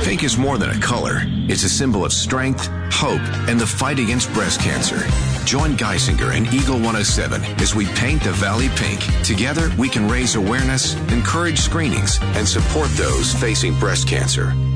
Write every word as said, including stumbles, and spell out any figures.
Pink is more than a color. It's a symbol of strength, hope, and the fight against breast cancer. Join Geisinger and Eagle one oh seven as we paint the Valley pink. Together, we can raise awareness, encourage screenings, and support those facing breast cancer.